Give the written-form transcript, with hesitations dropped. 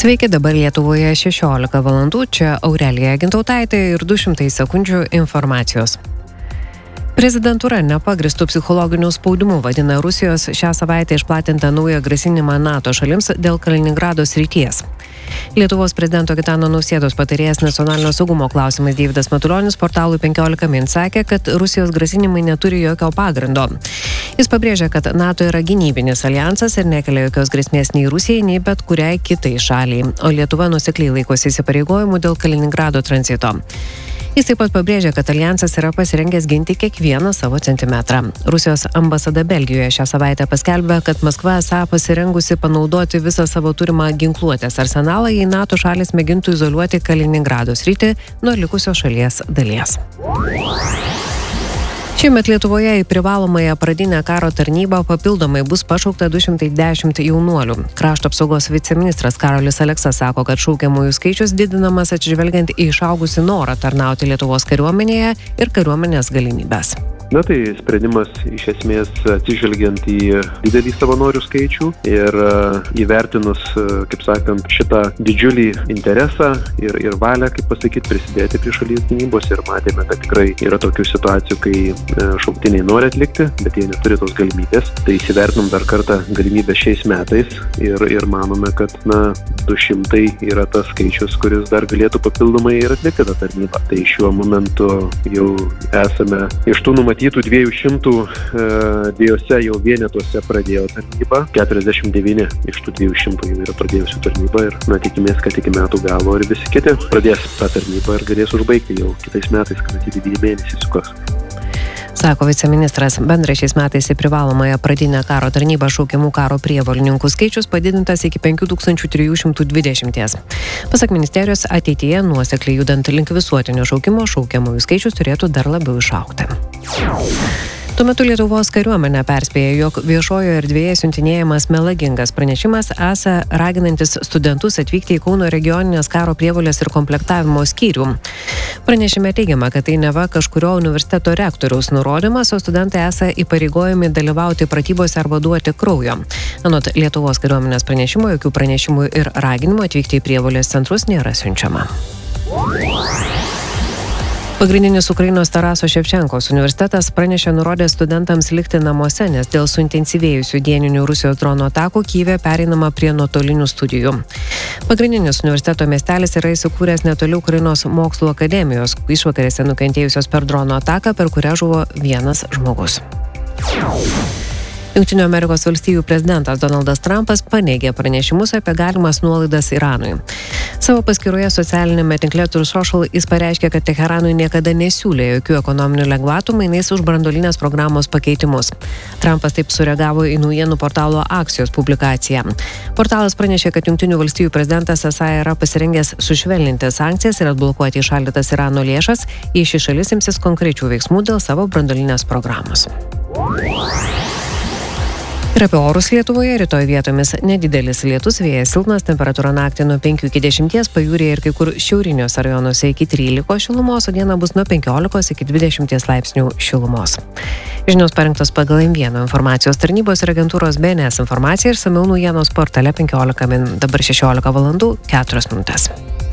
Sveiki, dabar Lietuvoje 16 valandų, čia Aurelija Gintautaitė ir 200 sekundžių informacijos. Prezidentūra nepagristų psichologinių spaudimų vadina Rusijos šią savaitę išplatintą naują grasinimą NATO šalims dėl Kaliningrado srities. Lietuvos prezidento Gitano Nausėdos patarėjas nacionalinio saugumo klausimais Deividas Matulionis portalui 15 min sakė, kad Rusijos grasinimai neturi jokio pagrindo. Jis pabrėžė, kad NATO yra gynybinis alijansas ir nekelia jokios grėsmės nei Rusijai, nei bet kuriai kitai šaliai, o Lietuva nuosekliai laikosi įsipareigojimų dėl Kaliningrado tranzito. Jis taip pat pabrėžė, kad alijansas yra pasirengęs ginti kiekvieną savo centimetrą. Rusijos ambasada Belgijoje šią savaitę paskelbė, kad Maskva esą pasirengusi panaudoti visą savo turimą ginkluotės arsenalą, jei NATO šalis mėgintų izoliuoti Kaliningrado sritį nuo likusios šalies dalies. Šiemet Lietuvoje į privalomąją pradinę karo tarnybą papildomai bus pašaukta 210 jaunuolių. Krašto apsaugos viceministras Karolis Aleksas sako, kad šaukiamųjų skaičius didinamas atsižvelgiant į išaugusį norą tarnauti Lietuvos kariuomenėje ir kariuomenės galimybes. Tai sprendimas iš esmės atsižvelgiant į didelį savanorių skaičių ir įvertinus, kaip sakant, šitą didžiulį interesą ir valią, kaip pasakyti, prisidėti prie šalies gynybos ir matėme, kad tikrai yra tokių situacijų, kai šauktiniai nori atlikti, bet jie neturi tos galimybės. Tai įsivertinom dar kartą galimybę šiais metais ir manome, kad 200 yra tas skaičius, kuris dar galėtų papildomai ir atlikti tą tarnybą. Tai šiuo momentu jau esame iš tų numatytų 200 dviejose jau vienetuose pradėjo tarnybą, 49 iš tų 200 jau yra pradėjusių tarnybą ir tikimės, kad iki metų galo ir visi kiti pradės tą tarnybą ir galės užbaigti jau kitais metais, kad 9 mėnesiai sukos. Sako viceministras, bendrai šiais metais į privalomąją pradinę karo tarnybą šaukiamų karo prievolininkų skaičius padidintas iki 5320. Pasak ministerijos, ateityje nuosekliai judant link visuotinio šaukimo, šaukiamųjų skaičius turėtų dar labiau išaugti. Tuo metu Lietuvos kariuomenė perspėja, jog viešojoje erdvėje siuntinėjamas melagingas pranešimas esą raginantis studentus atvykti į Kauno regioninės karo prievolės ir komplektavimo skyrių. Pranešime teigiama, kad tai neva kažkurio universiteto rektoriaus nurodymas, o studentai esą įpareigojami dalyvauti pratybose arba duoti kraujo. Anot Lietuvos kariuomenės pranešimo, jokių pranešimų ir raginimų atvykti į prievolės centrus nėra siunčiama. Pagrindinis Ukrainos Taraso Ševčenkos universitetas pranešė nurodė studentams likti namuose, nes dėl suintensyvėjusių dieninių Rusijos dronų atakų Kyjive pereinama prie nuotolinių studijų. Pagrindinis universiteto miestelis yra įsikūręs netoli Ukrainos mokslų akademijos, išvakarėse nukentėjusios per dronų ataką, per kurią žuvo vienas žmogus. Jungtinių Amerikos valstijų prezidentas Donaldas Trumpas paneigė pranešimus apie galimas nuolaidas Iranui. Savo paskyroje socialinėme tinkle Truth Social jis pareiškė, kad Teheranui niekada nesiūlė jokių ekonominių lengvatų mainais už branduolinės programos pakeitimus. Trumpas taip sureagavo į naujienų portalo Axios publikaciją. Portalas pranešė, kad Jungtinių valstijų prezidentas esą yra pasirengęs sušvelninti sankcijas ir atblokuoti įšaldytas Irano lėšas, jei ši šalis imsis konkrečių veiksmų dėl savo branduolinės programos. Ir apie orus Lietuvoje rytoj vietomis nedidelis lietus, vėjas silpnas, temperatūra naktį nuo 5 iki 10, pajūryje ir kai kur šiauriniuose rajonuose iki 13 šilumos, o dieną bus nuo 15 iki 20 laipsnių šilumos. Žinios parengtos pagal M1 informacijos tarnybos ir agentūros BNS informaciją ir samiau naujienos portale 15 min. Dabar 16 valandų 4 minutės.